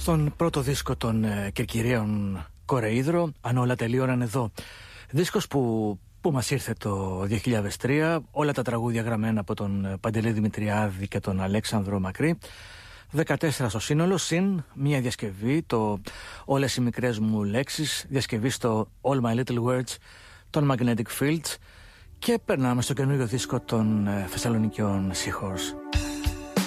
Στον πρώτο δίσκο των Κερκυρίων Κορεΐδρο, αν όλα τελείωναν εδώ. Δίσκος που μας ήρθε το 2003, όλα τα τραγούδια γραμμένα από τον Παντελή Δημητριάδη και τον Αλέξανδρο Μακρύ. 14 στο σύνολο, συν μια διασκευή, το Όλες οι μικρές μου λέξεις, διασκευή στο All My Little Words των Magnetic Fields. Και περνάμε στο καινούριο δίσκο των Θεσσαλονικιών Seahorse.